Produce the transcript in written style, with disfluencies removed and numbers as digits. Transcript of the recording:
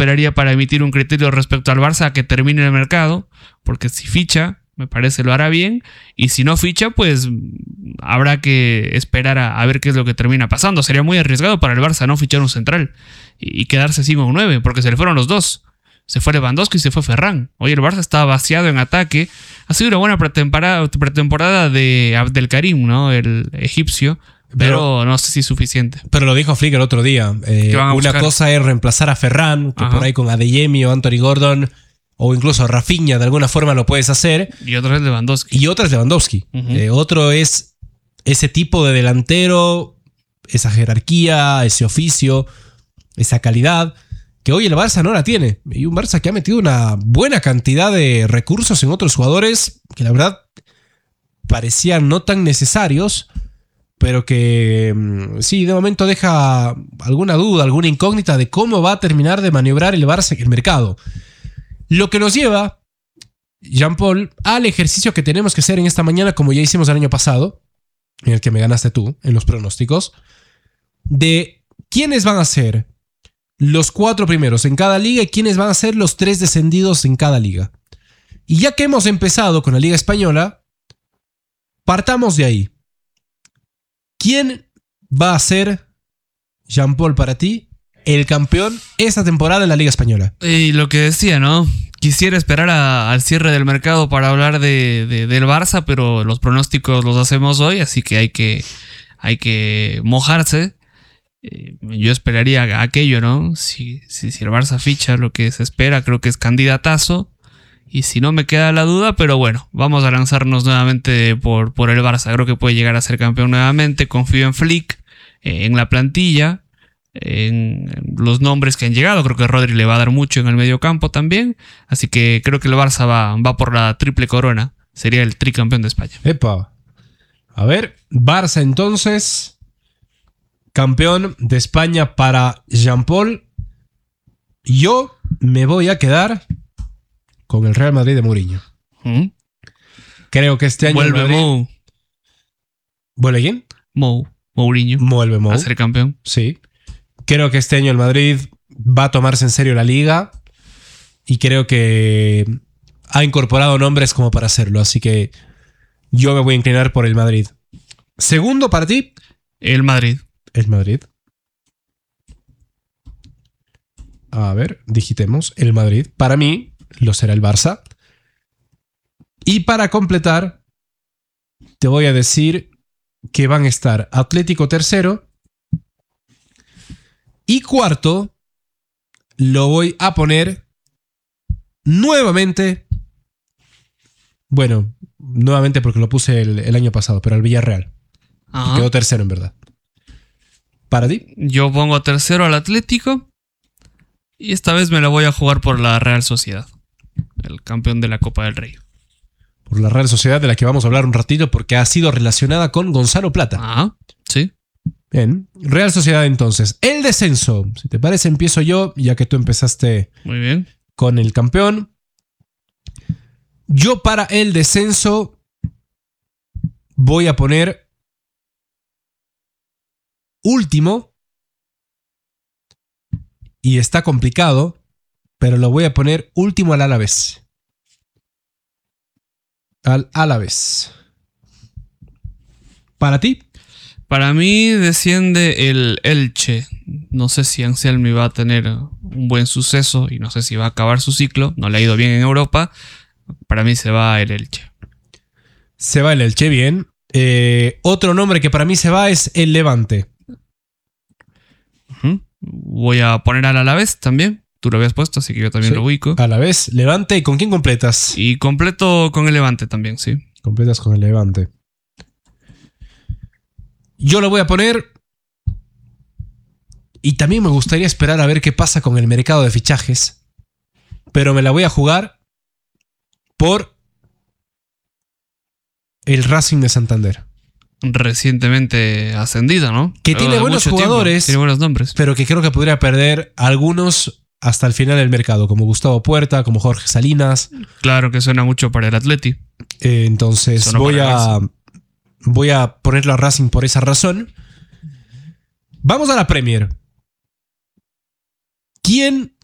esperaría para emitir un criterio respecto al Barça a que termine el mercado, porque si ficha, me parece lo hará bien, y si no ficha, pues habrá que esperar a ver qué es lo que termina pasando. Sería muy arriesgado para el Barça no fichar un central y quedarse sin un 9, porque se le fueron los dos. Se fue Lewandowski y se fue Ferran. Hoy el Barça estaba vaciado en ataque. Ha sido una buena pretemporada de Abdelkarim, ¿no? El egipcio. Pero no sé si es suficiente. Pero lo dijo Flick el otro día. Una cosa es reemplazar a Ferran, que por ahí con Adeyemi o Anthony Gordon, o incluso a Rafinha, de alguna forma lo puedes hacer. Y otro es Lewandowski. Otro es ese tipo de delantero, esa jerarquía, ese oficio, esa calidad, que hoy el Barça no la tiene. Y un Barça que ha metido una buena cantidad de recursos en otros jugadores que la verdad parecían no tan necesarios, pero que sí, de momento deja alguna duda, alguna incógnita de cómo va a terminar de maniobrar el Barça en el mercado. Lo que nos lleva, Jean-Paul, al ejercicio que tenemos que hacer en esta mañana, como ya hicimos el año pasado, en el que me ganaste tú, en los pronósticos, de quiénes van a ser los 4 primeros en cada liga y quiénes van a ser los 3 descendidos en cada liga. Y ya que hemos empezado con la Liga Española, partamos de ahí. ¿Quién va a ser, Jean-Paul, para ti, el campeón esta temporada en la Liga Española? Y lo que decía, ¿no? Quisiera esperar al cierre del mercado para hablar del Barça, pero los pronósticos los hacemos hoy, así que hay que mojarse. Yo esperaría aquello, ¿no? Si el Barça ficha lo que se espera, creo que es candidatazo. Y si no, me queda la duda, pero bueno, vamos a lanzarnos nuevamente por el Barça. Creo que puede llegar a ser campeón nuevamente. Confío en Flick, en la plantilla, en los nombres que han llegado. Creo que Rodri le va a dar mucho en el medio campo también. Así que creo que el Barça va por la triple corona. Sería el tricampeón de España. Epa. A ver, Barça entonces, campeón de España para Jean-Paul. Yo me voy a quedar con el Real Madrid de Mourinho. Creo que este año vuelve el Madrid... Mou. ¿Vuelve quién? Mourinho. Vuelve Mou. A ser campeón. Sí. Creo que este año el Madrid va a tomarse en serio la Liga y creo que ha incorporado nombres como para hacerlo. Así que yo me voy a inclinar por el Madrid. Segundo para ti. El Madrid. El Madrid. A ver, digitemos. El Madrid. Para mí lo será el Barça. Y para completar, te voy a decir que van a estar Atlético tercero. Y cuarto, lo voy a poner nuevamente. Bueno, nuevamente porque lo puse el año pasado, pero al Villarreal. Quedó tercero en verdad. ¿Para ti? Yo pongo tercero al Atlético. Y esta vez me la voy a jugar por la Real Sociedad, el campeón de la Copa del Rey. Por la Real Sociedad, de la que vamos a hablar un ratito, porque ha sido relacionada con Gonzalo Plata. Sí. Bien, Real Sociedad entonces. El descenso, si te parece empiezo yo, ya que tú empezaste muy bien con el campeón. Yo para el descenso voy a poner último. Y está complicado, pero lo voy a poner último al Alavés. Al Alavés. ¿Para ti? Para mí desciende el Elche. No sé si Anselmi va a tener un buen suceso y no sé si va a acabar su ciclo. No le ha ido bien en Europa. Para mí se va el Elche. Se va el Elche, bien. Otro nombre que para mí se va es el Levante. Voy a poner al Alavés también. Tú lo habías puesto, así que yo también lo ubico. Alavés, Levante. ¿Y con quién completas? Y completo con el Levante también, sí. Completas con el Levante. Yo lo voy a poner. Y también me gustaría esperar a ver qué pasa con el mercado de fichajes. Pero me la voy a jugar por el Racing de Santander. Recientemente ascendido, ¿no? Que tiene buenos jugadores. Tiene buenos nombres. Pero que creo que podría perder algunos hasta el final del mercado. Como Gustavo Puerta, como Jorge Salinas. Claro que suena mucho para el Atleti. Entonces voy a ponerlo a Racing por esa razón. Vamos a la Premier. ¿Quién